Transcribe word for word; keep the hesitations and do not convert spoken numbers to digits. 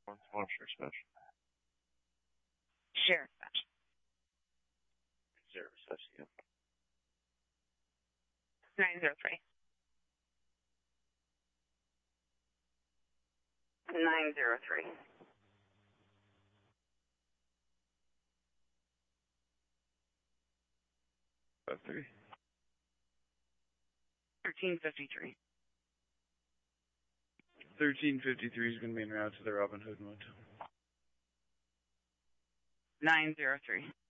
Monster special. Sheriff special. Zero special, yeah. nine zero three. nine zero three. Five three. thirteen fifty-three. Thirteen fifty-three is going to be en route to the Robin Hood Motel. nine zero three.